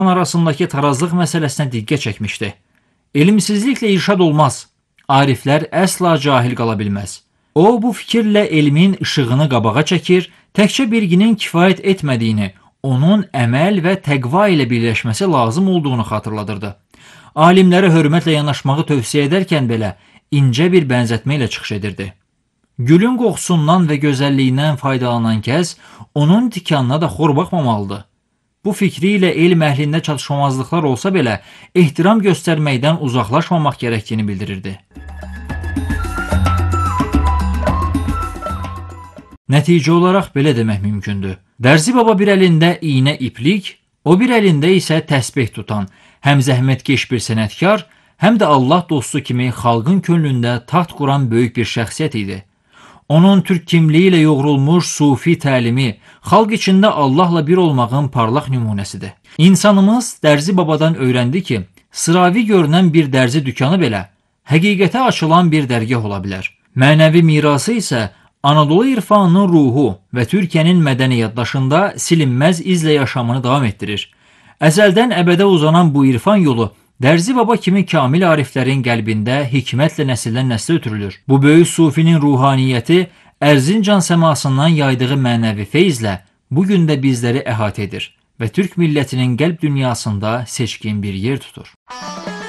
arasındakı tarazlıq məsələsinə diqqət çəkmişdi. Elmsizliklə irşad olmaz. Ariflər əsla cahil qala bilməz. O, bu fikirlə elmin işığını qabağa çəkir, təkcə bilginin kifayət etmədiyini, onun əməl və təqva ilə birləşməsi lazım olduğunu xatırladırdı. Alimlərə hörmətlə yanaşmağı tövsiyə edərkən belə incə bir bənzətmə ilə çıxış edirdi. Gülün qoxusundan və gözəlliyindən faydalanan kəs onun tikanına da xor baxmamalıdır. Bu fikri ilə elm əhlində çatışmamazlıqlar olsa belə ehtiram göstərməkdən uzaqlaşmamaq gərəkdiyini bildirirdi. Nəticə olaraq belə demək mümkündür. Dərzi baba bir əlində iynə iplik, o bir əlində isə təsbeh tutan, həm zəhmətkeş bir sənətkar, həm də Allah dostu kimi xalqın könlündə taxt quran böyük bir şəxsiyyət idi. Onun türk kimliyi ilə yoğrulmuş sufi təlimi, xalq içində Allahla bir olmağın parlaq nümunəsidir. İnsanımız Dərzi babadan öyrəndi ki, sıravi görünən bir dərzi dükanı belə həqiqətə açılan bir dərgah ola bilər. Mənəvi mirası isə Anadolu irfanının ruhu və Türkiyənin mədəni yaddaşında silinməz izlə yaşamını davam etdirir. Əzəldən əbədə uzanan bu irfan yolu Dərzi baba kimi kamil ariflərin qəlbində hikmətlə nəsildən nəslə ötürülür. Bu böyük sufinin ruhaniyyəti Ərzincan səmasından yaydığı mənəvi feyzlə bugün də bizləri əhatə edir və Türk millətinin qəlb dünyasında seçkin bir yer tutur.